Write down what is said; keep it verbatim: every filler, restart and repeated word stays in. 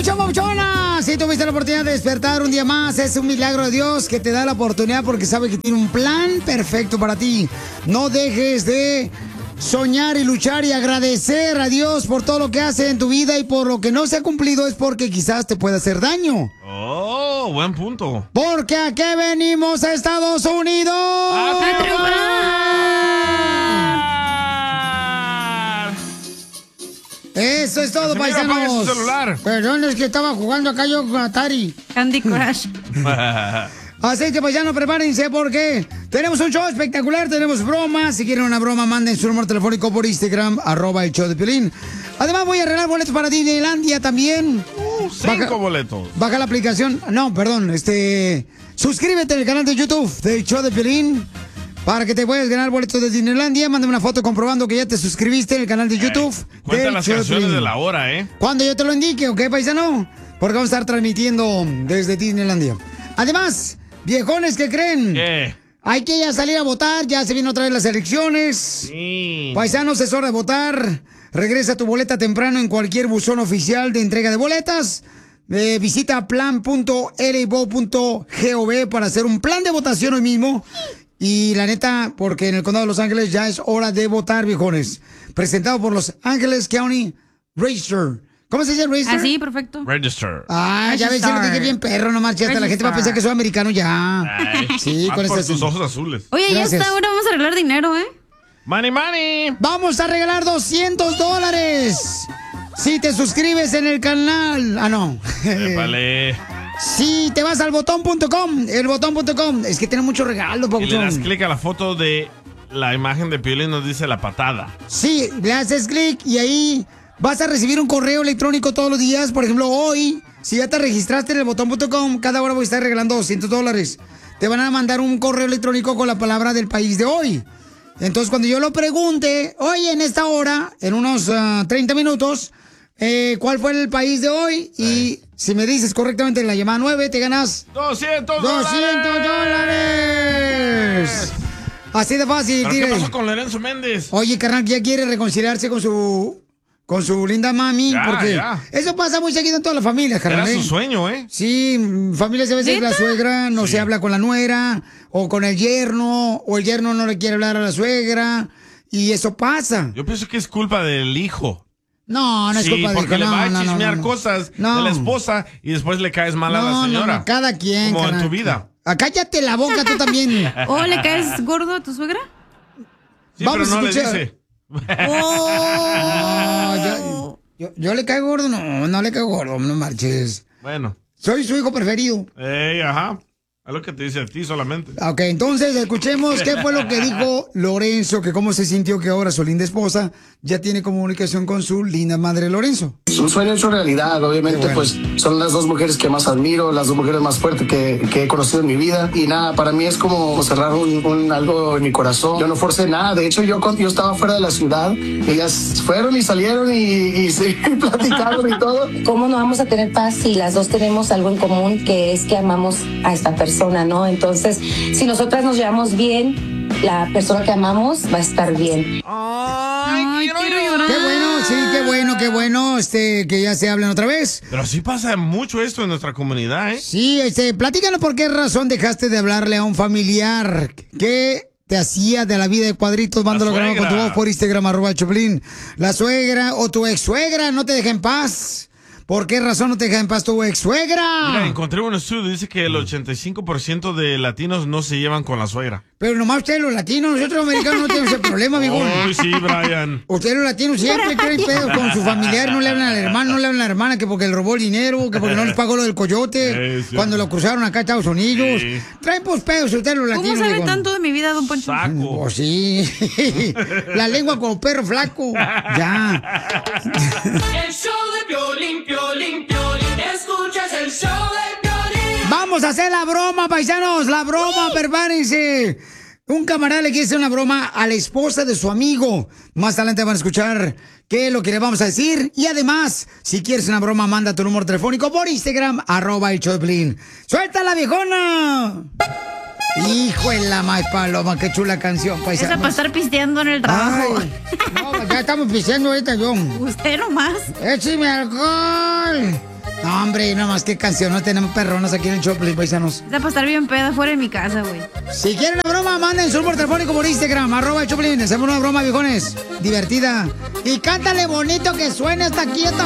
papuchón, papuchona! Si tuviste la oportunidad de despertar un día más, es un milagro de Dios que te da la oportunidad porque sabe que tiene un plan perfecto para ti. No dejes de soñar y luchar y agradecer a Dios por todo lo que hace en tu vida, y por lo que no se ha cumplido es porque quizás te pueda hacer daño. Oh, buen punto. Porque ¿a qué venimos a Estados Unidos? ¡A triunfar! Eso es todo, Casimiro, apague paisanos. su celular. Perdón, es que estaba jugando acá yo con Atari. Candy Crush. Así que, paisanos, prepárense porque tenemos un show espectacular, tenemos bromas. Si quieren una broma, manden su número telefónico por Instagram, arroba el show de Piolín. Además, voy a arreglar boletos para Disneylandia también. Uh, cinco baja, boletos. Baja la aplicación. No, perdón, este... Suscríbete al canal de YouTube del show de Piolín para que te puedas ganar boletos de Disneylandia. Mándame una foto comprobando que ya te suscribiste en el canal de YouTube. Eh, cuenta del las show de canciones Piolín. de la hora, ¿eh? Cuando yo te lo indique, ¿ok, paisano? Porque vamos a estar transmitiendo desde Disneylandia. Además, viejones, ¿qué creen? ¿Qué? Hay que ya salir a votar, ya se vienen otra vez las elecciones. Sí. Paisanos, es hora de votar. Regresa tu boleta temprano en cualquier buzón oficial de entrega de boletas. Eh, visita plan punto l i b o punto gov para hacer un plan de votación hoy mismo. Y la neta, porque en el condado de Los Ángeles ya es hora de votar, viejones. Presentado por Los Ángeles County Register. ¿Cómo se dice Register? Así, perfecto. Register. Ah, ya ves, ya lo dije bien perro, no marches. Hasta la gente va a pensar que soy americano ya. Ay, Sí, vas con por estas... tus ojos azules. Oye, ya Gracias. está, ahora vamos a arreglar dinero, ¿eh? Money, money. Vamos a regalar doscientos dólares. Si te suscribes en el canal. Ah, no. Épale. Si te vas al botón punto com, el botón punto com. Es que tiene mucho regalo, Y le das papuchón. clic a la foto de la imagen de Piolín, nos dice la patada. Sí, le haces clic y ahí vas a recibir un correo electrónico todos los días. Por ejemplo, hoy, si ya te registraste en el botón punto com, cada hora voy a estar regalando doscientos dólares. Te van a mandar un correo electrónico con la palabra del país de hoy. Entonces, cuando yo lo pregunte, hoy en esta hora, en unos uh, treinta minutos, eh, ¿cuál fue el país de hoy? Y si me dices correctamente en la llamada nueve, te ganas ¡doscientos doscientos dólares. Así de fácil, ¿Pero qué tire. pasó con Lorenzo Méndez? Oye, carnal, ya quiere reconciliarse con su con su linda mami, Ya, porque ya. eso pasa muy seguido en todas las familias, carnal. Era ¿eh? su sueño, ¿eh? Sí, mm, familias a veces ¿Neta? la suegra no Sí. se habla con la nuera, o con el yerno, o el yerno no le quiere hablar a la suegra, y eso pasa. Yo pienso que es culpa del hijo. No, no es Sí, culpa de porque le no, va a no, no, chismear no, no. cosas No. de la esposa y después le caes mal a la No, señora. no, no, cada quien. Como en carnal. tu vida. Ah, cállate la boca tú también. ¿O le caes gordo a tu suegra? Sí, Vamos pero no a le escuchar. dice. No, yo, yo, yo le caigo gordo, no, no le caigo gordo, no marches. Bueno. Soy su hijo preferido. Ey, ajá. Es lo que te dice a ti solamente. Ok, entonces escuchemos qué fue lo que dijo Lorenzo, que cómo se sintió que ahora su linda esposa ya tiene comunicación con su linda madre Lorenzo. Un sueño hecho realidad, obviamente, Qué bueno. pues son las dos mujeres que más admiro, las dos mujeres más fuertes que, que he conocido en mi vida. Y nada, para mí es como cerrar un, un algo en mi corazón. Yo no forcé nada, de hecho yo cuando yo estaba fuera de la ciudad, ellas fueron y salieron y, y, sí, platicaron y todo. ¿Cómo no vamos a tener paz si las dos tenemos algo en común, que es que amamos a esta persona, ¿no? Entonces, si nosotras nos llevamos bien, la persona que amamos va a estar bien. Ay, quiero llorar. Qué bueno, sí, qué bueno, qué bueno, este, que ya se hablen otra vez. Pero sí pasa mucho esto en nuestra comunidad, ¿eh? Sí, este, platícanos por qué razón dejaste de hablarle a un familiar. ¿Qué te hacía de la vida de cuadritos? Mándalo grabado con tu voz por Instagram, arroba Choplin. La suegra o tu ex suegra no te deja en paz. ¿Por qué razón no te deja en paz tu ex suegra? Mira, encontré un estudio, dice que el ochenta y cinco por ciento de latinos no se llevan con la suegra. Pero nomás ustedes los latinos, nosotros los americanos no tenemos ese problema, amigo. Uy, sí, Brian. Ustedes los latinos siempre traen pedos con su familiar, no le hablan al hermano, no le hablan a la hermana, que porque le robó el dinero, que porque no les pagó lo del coyote, Sí, sí. cuando lo cruzaron acá a Estados Unidos. Sí. Traen pues pedos ustedes los latinos. ¿Cómo sabe digo. tanto de mi vida, don Poncho? Saco. Pues sí, la lengua como perro flaco, ya. El show de Piolín, Piolín, Piolín. Escuchas el show de Piolín. Vamos a hacer la broma, paisanos, la broma, prepárense. Un camarada le quiere hacer una broma a la esposa de su amigo. Más adelante van a escuchar qué es lo que le vamos a decir. Y además, si quieres una broma, manda tu número telefónico por Instagram, arroba el Choplin. ¡Suelta la viejona! Hijo de la más paloma, qué chula canción, Esa paisanos. para estar pisteando en el trabajo. Ay, no, ya estamos pisteando ahorita, John. Usted nomás. ¡Écheme alcohol! No, hombre, nada más que canción. No tenemos perronas aquí en el Choplin, paisanos. Está para estar bien peda fuera de mi casa, güey. Si quieren una broma, manden su número telefónico por Instagram, arroba el Choplin. Hacemos una broma, viejones. Divertida. Y cántale bonito que suene hasta quieto.